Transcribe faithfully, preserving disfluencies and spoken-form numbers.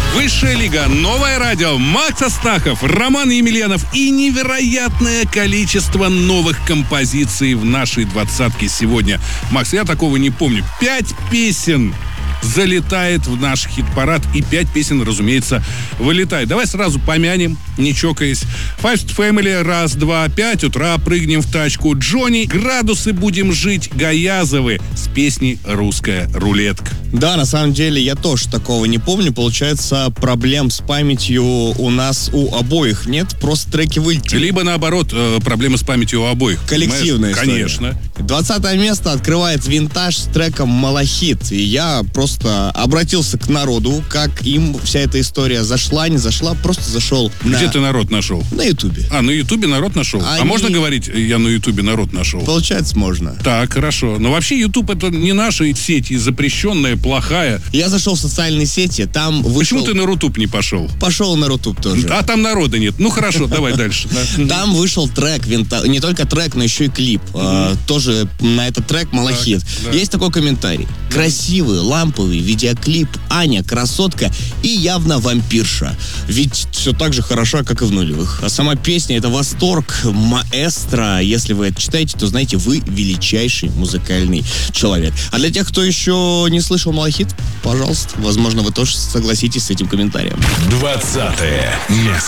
Высшая лига, новое радио, Макс Астахов, Роман Емельянов и невероятное количество новых композиций в нашей двадцатке сегодня. Макс, я такого не помню. Пять песен залетает в наш хит-парад, и пять песен, разумеется, вылетает. Давай сразу помянем, не чокаясь. Fast Family, раз, два, пять утра, прыгнем в тачку. Джонни, градусы будем жить. Гаязовы с песней «Русская рулетка». Да, на самом деле я тоже такого не помню. Получается, проблем с памятью у нас у обоих нет, просто треки вылетели. Либо наоборот, э, проблемы с памятью у обоих. Коллективная история. Конечно. двадцатое место открывает «Винтаж» с треком «Малахит». И я просто обратился к народу, как им вся эта история зашла, не зашла, просто зашел на... Где ты народ нашел? На Ютубе. А, на Ютубе народ нашел? Они... А можно говорить, я на Ютубе народ нашел? Получается, можно. Так, хорошо. Но вообще Ютуб это не наша сеть, и запрещенная, плохая. Я зашел в социальные сети, там вышел... Почему ты на Рутуб не пошел? Пошел на Рутуб тоже. А там народа нет. Ну хорошо, давай дальше. Там вышел трек, винта... не только трек, но еще и клип. А, тоже на этот трек «Малахит». Так, да. Есть такой комментарий. Красивый, ламповый видеоклип, Аня красотка и явно вампирша. Ведь все так же хороша, как и в нулевых. А сама песня — это восторг, маэстро. Если вы это читаете, то знаете, вы величайший музыкальный человек. А для тех, кто еще не слышал «Малахит», пожалуйста, возможно, вы тоже согласитесь с этим комментарием. Двадцатое место.